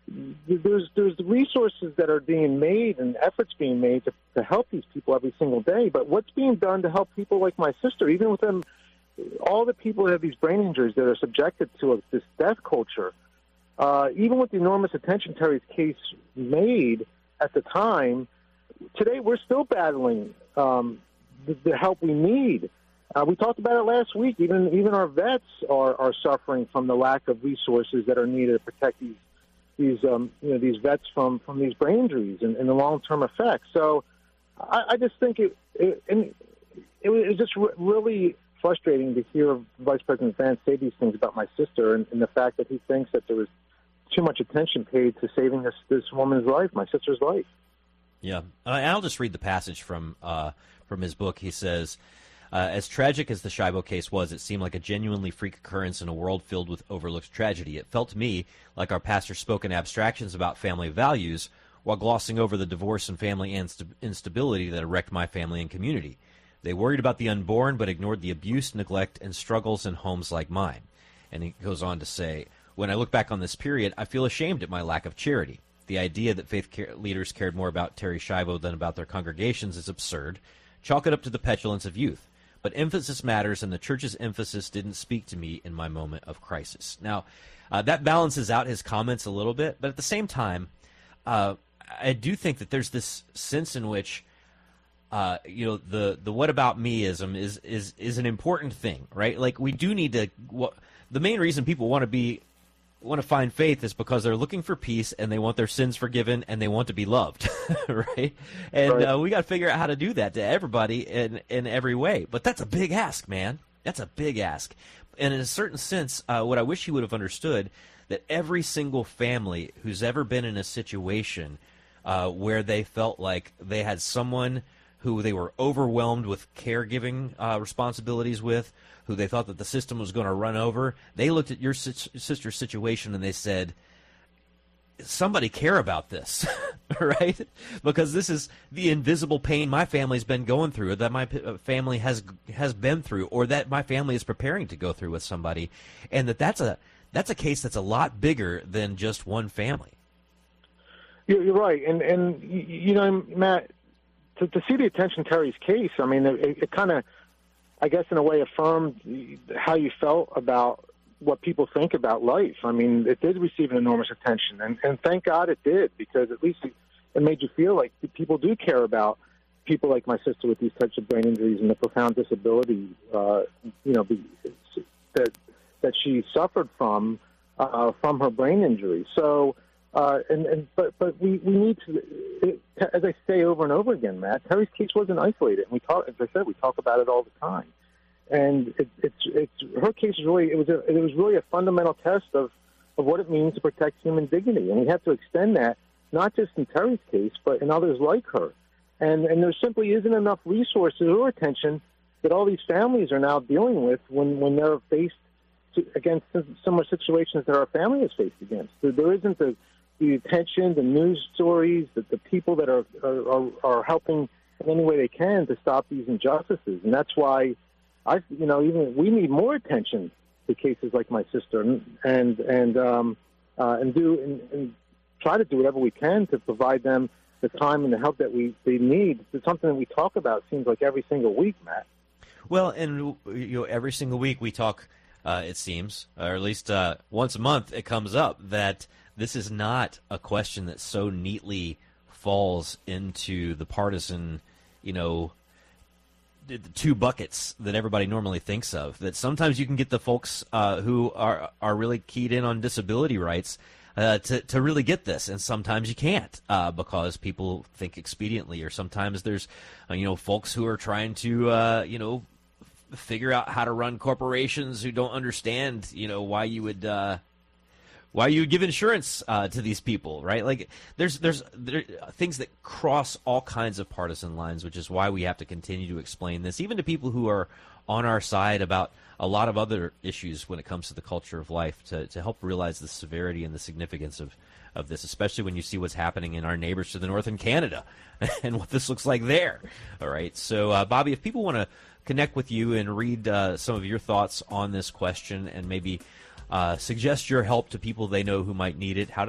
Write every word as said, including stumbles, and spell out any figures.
there's there's resources that are being made and efforts being made to, to help these people every single day. But what's being done to help people like my sister, even with them, all the people that have these brain injuries that are subjected to a, this death culture, uh, even with the enormous attention Terry's case made at the time, today we're still battling um, the, the help we need. Uh, we talked about it last week. Even even our vets are, are suffering from the lack of resources that are needed to protect these these um, you know these vets from, from these brain injuries and, and the long term effects. So I, I just think it it, it, it was just re- really frustrating to hear Vice President Vance say these things about my sister, and, and the fact that he thinks that there was too much attention paid to saving this this woman's life, my sister's life. Yeah, and I'll just read the passage from uh, from his book. He says, uh, as tragic as the Shibo case was, it seemed like a genuinely freak occurrence in a world filled with overlooked tragedy. It felt to me like our pastor spoke in abstractions about family values while glossing over the divorce and family inst- instability that wrecked my family and community. They worried about the unborn but ignored the abuse, neglect, and struggles in homes like mine. And he goes on to say, when I look back on this period, I feel ashamed at my lack of charity. The idea that faith care leaders cared more about Terry Shivo than about their congregations is absurd. Chalk it up to the petulance of youth. But emphasis matters, and the church's emphasis didn't speak to me in my moment of crisis. Now, uh, that balances out his comments a little bit, but at the same time, uh, I do think that there's this sense in which, uh, you know, the the what about meism is is is an important thing, right? Like, we do need to. What, the main reason people want to be want to find faith is because they're looking for peace and they want their sins forgiven and they want to be loved, right? And right. Uh, we got to figure out how to do that to everybody in in every way. But that's a big ask, man. That's a big ask. And in a certain sense, uh, what I wish he would have understood, that every single family who's ever been in a situation uh, where they felt like they had someone who they were overwhelmed with caregiving uh, responsibilities with, who they thought that the system was going to run over, they looked at your si- sister's situation and they said, somebody care about this, right? Because this is the invisible pain my family's been going through, or that my p- family has has been through, or that my family is preparing to go through with somebody, and that that's a that's a case that's a lot bigger than just one family. You're, you're right, and and you know, Matt, to, to see the attention Terry's case, I mean, it, it kind of, I guess, in a way, affirmed how you felt about what people think about life. I mean, it did receive an enormous attention, and, and thank God it did, because at least it, it made you feel like people do care about people like my sister with these types of brain injuries and the profound disability, uh, you know, be, that that she suffered from uh, from her brain injury. So, uh, and, and but but we, we need to, it, as I say over and over again, Matt, Terry's case wasn't isolated. And we talk, as I said, we talk about it all the time. And it, it's it's her case is really it was a, it was really a fundamental test of, of what it means to protect human dignity, and we have to extend that not just in Terry's case but in others like her. And and there simply isn't enough resources or attention that all these families are now dealing with when, when they're faced to, against similar situations that our family is faced against. There, there isn't the the attention, the news stories, the, the people that are, are are helping in any way they can to stop these injustices, and that's why. I, you know, even we need more attention to cases like my sister, and and and, um, uh, and do and, and try to do whatever we can to provide them the time and the help that we they need. It's something that we talk about. It seems like every single week, Matt. Well, and you know, every single week we talk. Uh, it seems, or at least uh, once a month, it comes up that this is not a question that so neatly falls into the partisan, you know, the two buckets that everybody normally thinks of. That sometimes you can get the folks uh, who are are really keyed in on disability rights uh, to to really get this, and sometimes you can't uh, because people think expediently, or sometimes there's uh, you know folks who are trying to uh, you know f- figure out how to run corporations who don't understand you know why you would. Uh, Why you give insurance uh, to these people, right? Like, there's there's there, things that cross all kinds of partisan lines, which is why we have to continue to explain this, even to people who are on our side about a lot of other issues when it comes to the culture of life, to, to help realize the severity and the significance of, of this, especially when you see what's happening in our neighbors to the north in Canada and what this looks like there. All right, so uh, Bobby, if people want to connect with you and read uh, some of your thoughts on this question and maybe Uh, suggest your help to people they know who might need it, how do